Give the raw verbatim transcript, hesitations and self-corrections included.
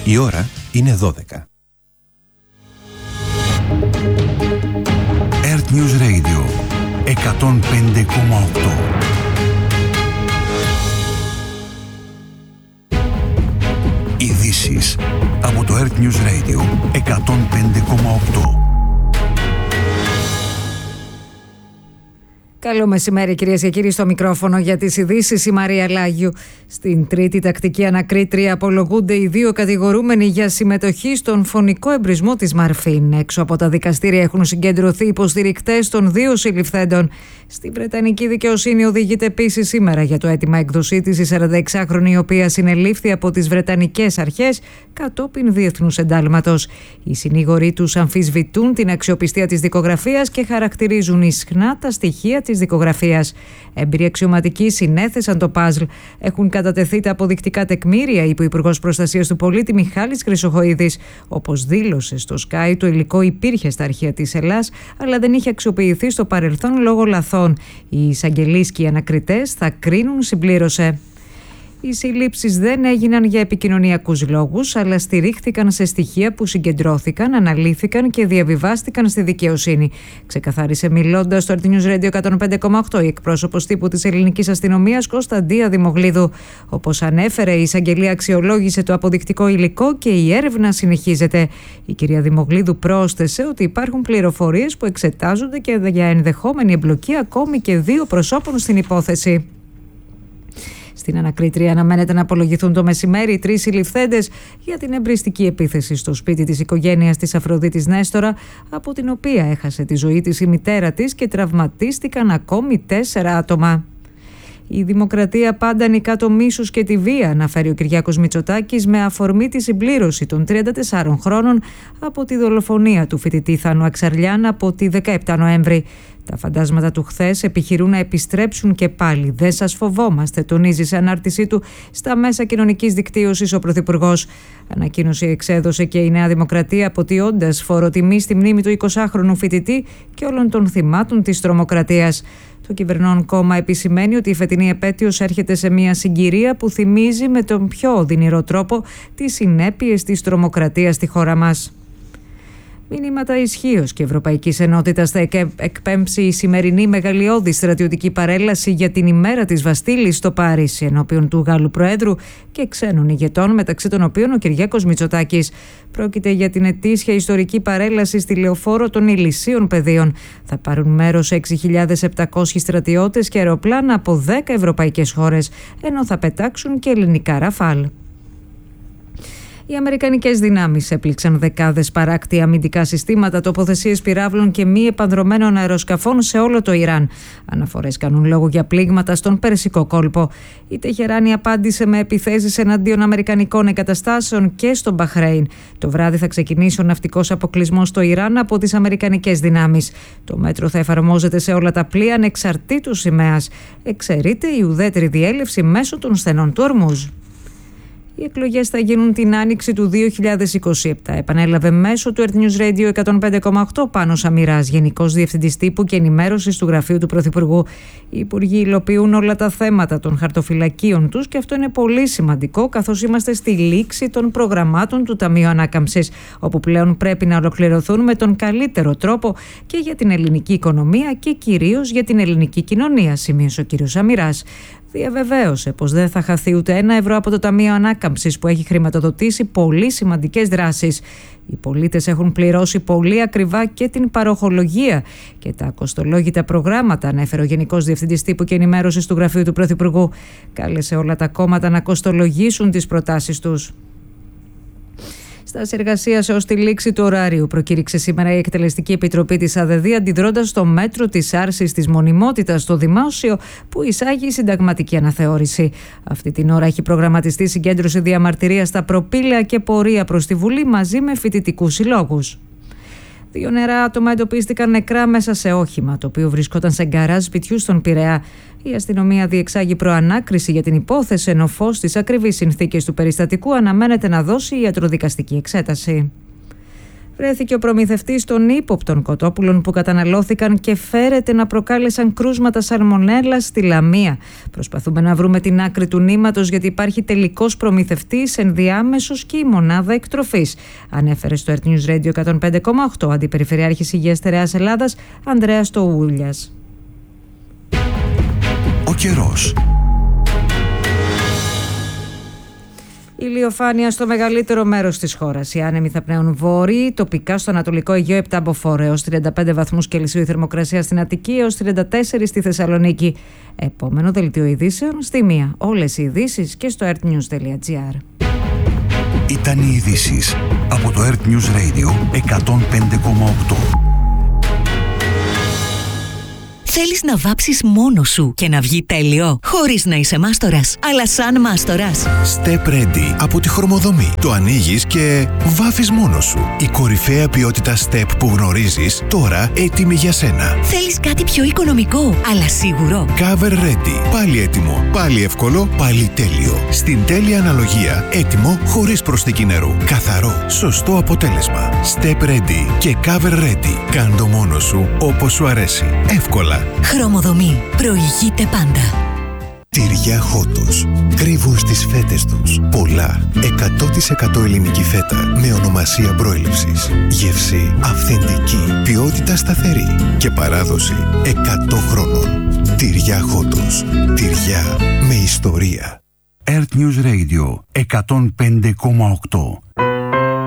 Η ώρα είναι δώδεκα. Earth News Radio εκατόν πέντε κόμμα οκτώ. Ειδήσεις από το Earth News Radio εκατόν πέντε κόμμα οκτώ. Καλό μεσημέρι, κυρίες και κύριοι, στο μικρόφωνο για τις ειδήσεις η Μαρία Λάγιου. Στην τρίτη τακτική ανακρίτρια απολογούνται οι δύο κατηγορούμενοι για συμμετοχή στον φωνικό εμπρισμό της Μαρφίν. Έξω από τα δικαστήρια έχουν συγκεντρωθεί υποστηρικτές των δύο συλληφθέντων. Στη Βρετανική δικαιοσύνη οδηγείται επίσης σήμερα για το αίτημα έκδοσή της η σαρανταεξάχρονη, η οποία συνελήφθη από τις Βρετανικές αρχές κατόπιν διεθνούς εντάλματος. Οι συνήγοροι τους αμφισβητούν την αξιοπιστία της δικογραφίας και χαρακτηρίζουν ισχνά τα στοιχεία της δικογραφίας. Έμπειροι αξιωματικοί συνέθεσαν το παζλ. Έχουν κατατεθεί τα αποδεικτικά τεκμήρια, είπε ο Υπουργός Προστασίας του Πολίτη Μιχάλης Χρυσοχοΐδης. Όπως δήλωσε στο Sky, το υλικό υπήρχε στα αρχεία της Ελλάς, αλλά δεν είχε αξιοποιηθεί στο παρελθόν λόγω λαθών. Οι εισαγγελείς και οι ανακριτές θα κρίνουν, συμπλήρωσε. Οι συλλήψεις δεν έγιναν για επικοινωνιακούς λόγους, αλλά στηρίχθηκαν σε στοιχεία που συγκεντρώθηκαν, αναλύθηκαν και διαβιβάστηκαν στη δικαιοσύνη. Ξεκαθάρισε μιλώντας στο Earth News Radio εκατόν πέντε κόμμα οκτώ η εκπρόσωπος τύπου της ελληνικής αστυνομίας Κωνσταντία Δημογλίδου. Όπως ανέφερε, η εισαγγελία αξιολόγησε το αποδεικτικό υλικό και η έρευνα συνεχίζεται. Η κυρία Δημογλίδου πρόσθεσε ότι υπάρχουν πληροφορίες που εξετάζονται και για ενδεχόμενη εμπλοκή ακόμη και δύο προσώπων στην υπόθεση. Στην ανακρίτρια αναμένεται να απολογηθούν το μεσημέρι οι τρεις συλληφθέντες για την εμπριστική επίθεση στο σπίτι της οικογένειας της Αφροδίτης Νέστορα, από την οποία έχασε τη ζωή της η μητέρα της και τραυματίστηκαν ακόμη τέσσερα άτομα. Η δημοκρατία πάντα νικά το μίσος και τη βία, αναφέρει ο Κυριάκος Μητσοτάκης με αφορμή τη συμπλήρωση των τριάντα τεσσάρων χρόνων από τη δολοφονία του φοιτητή Θάνου Αξαρλιάν από τη δεκαεπτά Νοέμβρη. Τα φαντάσματα του χθες επιχειρούν να επιστρέψουν και πάλι. Δεν σας φοβόμαστε, τονίζει σε ανάρτησή του στα μέσα κοινωνικής δικτύωσης ο Πρωθυπουργός. Ανακοίνωση εξέδωσε και η Νέα Δημοκρατία, αποτειώντας φοροτιμή στη μνήμη του εικοσάχρονου φοιτητή και όλων των θυμάτων της τρομοκρατίας. Το κυβερνών κόμμα επισημαίνει ότι η φετινή επέτειος έρχεται σε μια συγκυρία που θυμίζει με τον πιο οδυνηρό τρόπο τις συνέπειες της τρομοκρατίας στη χώρα μας. Μηνύματα ισχύως και Ευρωπαϊκής Ενότητας θα εκπέμψει η σημερινή μεγαλειώδη στρατιωτική παρέλαση για την ημέρα της Βαστίλης στο Παρίσι, ενώπιον του Γάλλου Προέδρου και ξένων ηγετών, μεταξύ των οποίων ο Κυριάκος Μητσοτάκης. Πρόκειται για την ετήσια ιστορική παρέλαση στη Λεωφόρο των Ηλυσίων Πεδίων. Θα πάρουν μέρος έξι χιλιάδες επτακόσιοι στρατιώτες και αεροπλάνα από δέκα ευρωπαϊκές χώρες, ενώ θα πετάξουν και ελληνικά ραφάλ. Οι αμερικανικές δυνάμεις έπληξαν δεκάδες παράκτια αμυντικά συστήματα, τοποθεσίες πυράβλων και μη επανδρωμένων αεροσκαφών σε όλο το Ιράν. Αναφορές κάνουν λόγο για πλήγματα στον Περσικό κόλπο. Η Τεχεράνη απάντησε με επιθέσεις εναντίον αμερικανικών εγκαταστάσεων και στο Μπαχρέιν. Το βράδυ θα ξεκινήσει ο ναυτικός αποκλεισμός στο Ιράν από τις αμερικανικές δυνάμεις. Το μέτρο θα εφαρμόζεται σε όλα τα πλοία ανεξαρτήτως σημαίας. Εξαιρείται η ουδέτερη διέλευση μέσω των στενών του Ορμούζ. Οι εκλογές θα γίνουν την άνοιξη του δύο χιλιάδες είκοσι επτά. Επανέλαβε μέσω του Earth News Radio εκατόν πέντε κόμμα οκτώ Πάνος Αμυράς, Γενικός Διευθυντής Τύπου και Ενημέρωσης του Γραφείου του Πρωθυπουργού. Οι υπουργοί υλοποιούν όλα τα θέματα των χαρτοφυλακίων τους και αυτό είναι πολύ σημαντικό, καθώς είμαστε στη λήξη των προγραμμάτων του Ταμείου Ανάκαμψης, όπου πλέον πρέπει να ολοκληρωθούν με τον καλύτερο τρόπο και για την ελληνική οικονομία και κυρίως για την ελληνική κοινωνία, σημείωσε ο κ. Αμυράς. Διαβεβαίωσε πως δεν θα χαθεί ούτε ένα ευρώ από το Ταμείο Ανάκαμψης, που έχει χρηματοδοτήσει πολύ σημαντικές δράσεις. Οι πολίτες έχουν πληρώσει πολύ ακριβά και την παροχολογία και τα κοστολόγητα προγράμματα, ανέφερε ο Γενικός Διευθυντής Τύπου και Ενημέρωσης του Γραφείου του Πρωθυπουργού. Κάλεσε όλα τα κόμματα να κοστολογήσουν τις προτάσεις τους. Στάση εργασίας έως τη λήξη του ωραρίου προκήρυξε σήμερα η Εκτελεστική Επιτροπή της ΑΔΔ, αντιδρώντας στο μέτρο της άρσης της μονιμότητας στο δημόσιο που εισάγει η συνταγματική αναθεώρηση. Αυτή την ώρα έχει προγραμματιστεί συγκέντρωση διαμαρτυρίας στα προπήλαια και πορεία προς τη Βουλή μαζί με φοιτητικούς συλλόγους. Δύο νεαρά άτομα εντοπίστηκαν νεκρά μέσα σε όχημα, το οποίο βρισκόταν σε γκαράζ σπιτιού στον Πειραιά. Η αστυνομία διεξάγει προανάκριση για την υπόθεση, ενώ φως στις ακριβείς συνθήκες του περιστατικού αναμένεται να δώσει ιατροδικαστική εξέταση. βρέθηκε ο προμηθευτής των ύποπτων κοτόπουλων που καταναλώθηκαν και φέρεται να προκάλεσαν κρούσματα σαλμονέλας στη Λαμία. Προσπαθούμε να βρούμε την άκρη του νήματος, γιατί υπάρχει τελικός προμηθευτής, ενδιάμεσος και η μονάδα εκτροφής, ανέφερε στο Earth News Radio εκατόν πέντε κόμμα οκτώ Αντιπεριφερειάρχης Υγείας Στερεάς Ελλάδας Ανδρέας Τοούλιας. Ο καιρός. Ηλιοφάνεια στο μεγαλύτερο μέρος της χώρας. Οι άνεμοι θα πνέουν βόρειοι, τοπικά στο Ανατολικό Αιγαίο επτά μποφόρ έως τριάντα πέντε βαθμούς Κελσίου, η θερμοκρασία στην Αττική έως τριάντα τέσσερα στη Θεσσαλονίκη. Επόμενο δελτίο ειδήσεων στη μία. Όλες οι ειδήσεις και στο earthnews τελεία gr. Ήταν οι ειδήσεις από το Earth News Radio εκατόν πέντε κόμμα οκτώ. Θέλεις να βάψεις μόνος σου και να βγει τέλειο, χωρίς να είσαι μάστορας, αλλά σαν μάστορας. Step Ready από τη Χρωμοδομή. Το ανοίγεις και βάφεις μόνος σου. Η κορυφαία ποιότητα Step που γνωρίζεις, τώρα έτοιμη για σένα. Θέλεις κάτι πιο οικονομικό, αλλά σίγουρο. Cover Ready. Πάλι έτοιμο, πάλι εύκολο, πάλι τέλειο. Στην τέλεια αναλογία, έτοιμο χωρίς προσθήκη νερού. Καθαρό, σωστό αποτέλεσμα. Step Ready και Cover Ready. Κάν' το μόνος σου όπως σου αρέσει. Εύκολα. Χρωμοδομή. Προηγείται πάντα. Τυριά Χότος. Κρύβουν στις φέτες τους πολλά. εκατό τοις εκατό ελληνική φέτα με ονομασία προέλευσης. Γεύση αυθεντική. Ποιότητα σταθερή. Και παράδοση εκατό χρόνων. Τυριά Χότος. Τυριά με ιστορία. Earth News Radio εκατόν πέντε κόμμα οκτώ.